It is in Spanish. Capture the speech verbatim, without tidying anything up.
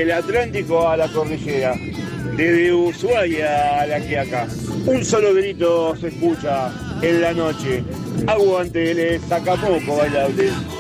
del Atlántico a la cordillera, desde Ushuaia a La Quiaca. Un solo grito se escucha en la noche. Aguante el Zacamoco bailable.